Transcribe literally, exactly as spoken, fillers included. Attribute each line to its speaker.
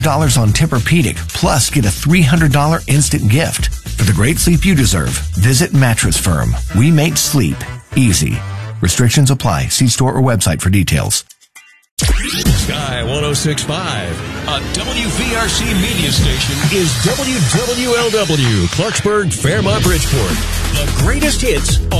Speaker 1: dollars on Tempur-Pedic, plus get a three hundred dollars instant gift. For the great sleep you deserve, visit Mattress Firm. We make sleep easy. Restrictions apply. See store or website for details.
Speaker 2: Sky one oh six point five, a W V R C media station, is W W L W, Clarksburg, Fairmont, Bridgeport. The greatest hits